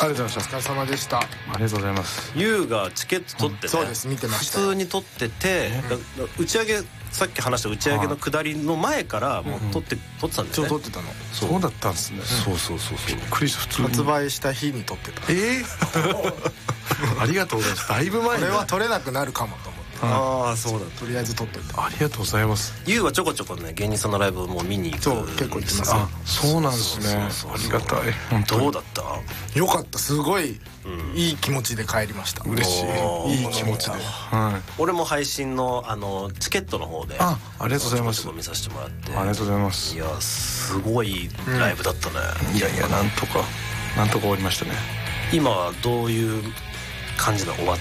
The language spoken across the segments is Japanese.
りがとうございました。 お疲れ様でした。 ありがとうございます。 ユウがチケット取ってね、 そうです、見てました。 普通に取ってて、打ち上げ、さっき話した打ち上げの下りの前からもう取ってたんだよね。 撮ってたの。 そうだったんですね。 そうびっくりした。普通に発売した日に撮ってた。 ありがとうございます。だいぶ前に。 これは撮れなくなるかもと思って。 ああ、そうだ。 とりあえず撮っといた。 ありがとうございます。 ユウはちょこちょこね、芸人さんのライブも見に行く。 そう、結構行ってます。 あ、そうなんですね。ありがたい。本当にどうだった？ よかった。すごいいい気持ちで帰りました。 嬉しい。 いい気持ちで。 俺も配信のチケットの方でありがとうございます。 見させてもらって、 ありがとうございます。 いや、すごいライブだったね。 いやなんとか終わりましたね。 今はどういう感じで終わって？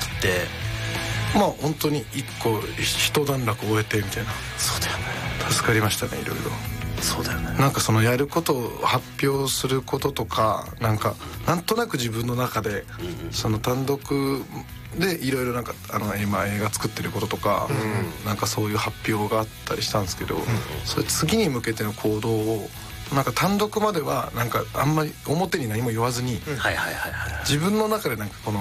まあ本当に一個一段落終えてみたいな。 そうだよね。 助かりましたね、いろいろ。 そうだよね。 なんかそのやることを発表することとか、なんとなく自分の中でその単独でいろいろなんか今映画作ってることとか、なんかそういう発表があったりしたんですけど、それ次に向けての行動をなんか単独まではなんかあんまり表に何も言わずに、自分の中でなんかこの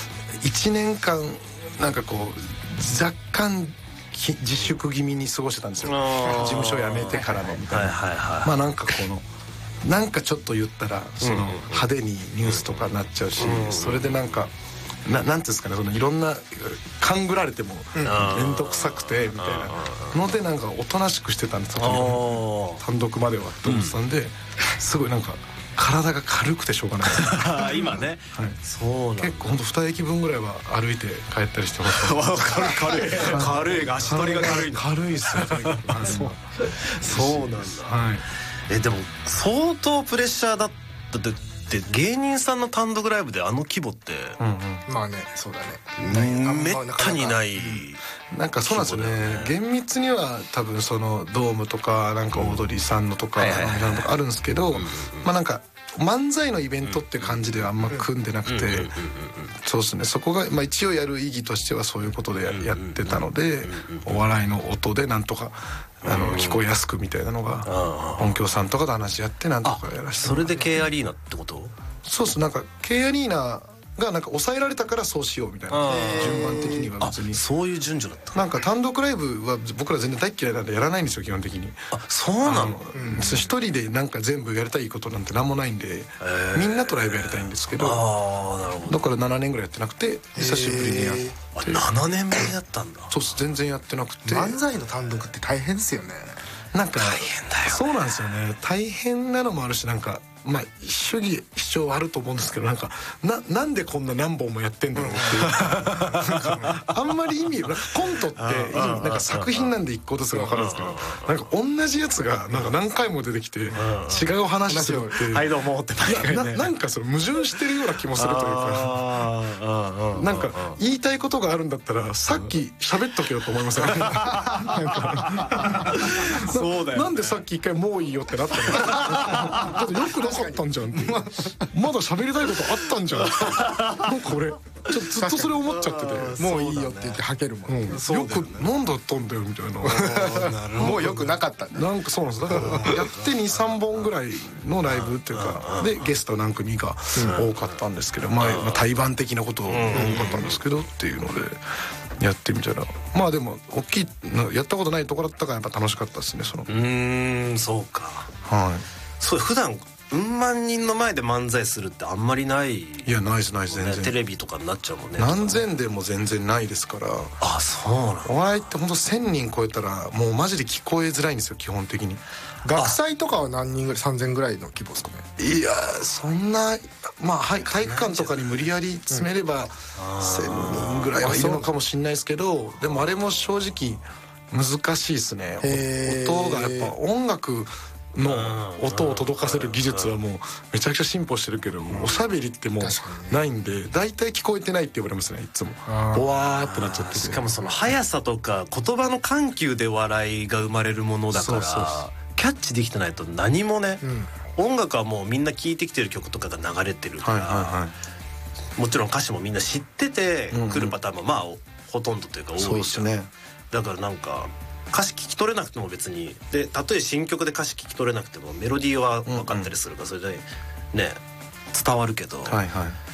1年間なんかこう若干自粛気味に過ごしてたんですよ。事務所辞めてからのみたいな。まあなんかなんかちょっと言ったらその派手にニュースとかになっちゃうし、それでなんかなんていうんですかね、そのいろんな勘ぐられても面倒くさくてみたいなのでなんかおとなしくしてたんですよ。単独まではって思ってたんで、すごいなんか体が軽くてしょうがない今ね、そうなんだ。 結構ほんと2駅分ぐらいは歩いて帰ったりしてます。 軽い、足取りが軽い。 軽いっすね。 そうなんだ。でも相当プレッシャーだったって、芸人さんの単独ライブで規模って、 まあね、そうだね、 めったにない。 なんかそうなんですよね。厳密には多分そのドームとかなんかオードリーさんのとかあるんですけど、まあなんか漫才のイベントって感じではあんま組んでなくて、そうですね、そこがまあ一応やる意義としてはそういうことでやってたので、お笑いの音でなんとか聞こえやすくみたいなのが音響さんとかと話し合ってなんとかやらせて。 それで K アリーナってこと？ そうです。なんか K アリーナがなんか抑えられたからそうしようみたいな、順番的には別にそういう順序だった。 なんか単独ライブは僕ら全然大嫌いなんでやらないんですよ、基本的に。 そうなの？ 一人でなんか全部やりたいことなんて何もないんで、みんなとライブやりたいんですけど、だから7年ぐらいやってなくて久しぶりにやって。 7年ぶりだったんだ。 そうっす、全然やってなくて。 漫才の単独って大変ですよね。 なんか大変だよね。 そうなんですよね。大変なのもあるし、なんかまあ主義主張はあると思うんですけど、なんでこんな何本もやってんだろうっていうあんまり意味なんかコントってなんか作品なんで一個ずつが分かるんですけど、なんか同じやつがなんか何回も出てきて違う話するってはいどうもってなんかそれ矛盾してるような気もするというか、なんか言いたいことがあるんだったらさっき喋っとけよと思いますよね。 そうだよね。 なんでさっき一回もういいよってなったの？だってよくなかったんじゃんって。まだ喋りたいことあったんじゃん。なんか俺ずっとそれ思っちゃってて、 もういいよって言ってはけるもん。 よくなんだったんだよみたいな。 もうよくなかったんだ。 なんかそうなんです。だからやって2、3本ぐらいのライブっていうかでゲスト何組が多かったんですけど、まあ対バン的なこと多かったんですけどっていうのでやってみたら、まあでも大きいやったことないところだったからやっぱ楽しかったですね。 そうか。 はい。 そう、普段万人の前で漫才するってあんまりない。 いや、ないです全然。 テレビとかになっちゃうもんね。 何千でも全然ないですから。 あ、そうなの。 お笑いって本当1000人超えたらもうマジで聞こえづらいんですよ、基本的に。 学祭とかは何人ぐらい、3000ぐらいの規模ですかね。 いやそんな、まあ体育館とかに無理やり詰めれば1000人ぐらいはいるのかもしれないですけど、でもあれも正直難しいですね。音がやっぱ音楽の音を届かせる技術はもうめちゃくちゃ進歩してるけど、おしゃべりってもうないんで大体聞こえてないって言われますね、いつも。ボワーってなっちゃってて。 しかもその速さとか言葉の緩急で笑いが生まれるものだから、キャッチできてないと何もね、音楽はもうみんな聴いてきてる曲とかが流れてるから、もちろん歌詞もみんな知ってて来るパターンもまあほとんどというか多いじゃん。そうですね。だからなんか歌詞聞き取れなくても別にで、たとえ新曲で歌詞聞き取れなくてもメロディーは分かったりするから、それでね伝わるけど、